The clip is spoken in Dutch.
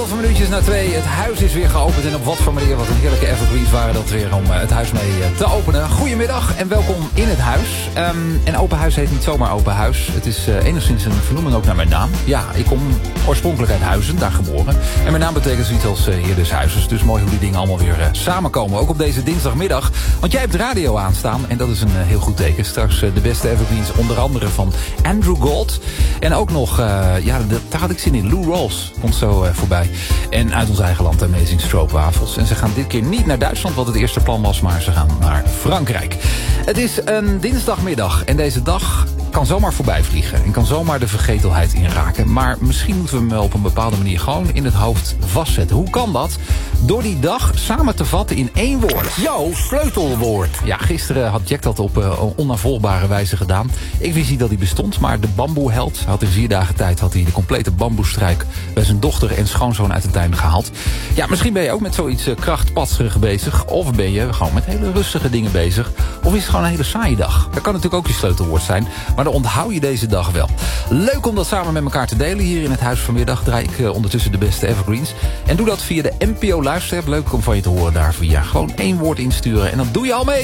Heel veel minuutjes na 2. Het huis is weer geopend. En op wat voor manier, wat een heerlijke evergreens waren dat weer om het huis mee te openen. Goedemiddag en welkom in het huis. En open huis heet niet zomaar open huis. Het is enigszins een vernoeming ook naar mijn naam. Ja, ik kom oorspronkelijk uit Huizen, daar geboren. En mijn naam betekent zoiets als heer des huizes. Dus mooi hoe die dingen allemaal weer samenkomen. Ook op deze dinsdagmiddag. Want jij hebt radio aanstaan. En dat is een heel goed teken. Straks de beste evergreens, onder andere van Andrew Gold. En ook nog, daar had ik zin in. Lou Rawls komt zo voorbij. En uit ons eigen land Amazing Stroopwafels. En ze gaan dit keer niet naar Duitsland, wat het eerste plan was, maar ze gaan naar Frankrijk. Het is een dinsdagmiddag en deze dag kan zomaar voorbij vliegen. En kan zomaar de vergetelheid inraken. Maar misschien moeten we hem wel op een bepaalde manier gewoon in het hoofd vastzetten. Hoe kan dat? Door die dag samen te vatten in één woord. Jouw sleutelwoord. Ja, gisteren had Jack dat op onnavolgbare wijze gedaan. Ik wist niet dat hij bestond, maar de bamboeheld had in 4 dagen tijd de complete bamboestruik bij zijn dochter en schoonzoon uit de tuin gehaald. Ja, misschien ben je ook met zoiets krachtpatserig bezig. Of ben je gewoon met hele rustige dingen bezig. Of is het gewoon een hele saaie dag. Dat kan natuurlijk ook je sleutelwoord zijn. Maar dan onthoud je deze dag wel. Leuk om dat samen met elkaar te delen. Hier in het huis vanmiddag draai ik ondertussen de beste evergreens. En doe dat via de NPO luisterapp. Leuk om van je te horen daar via gewoon 1 woord insturen. En dan doe je al mee.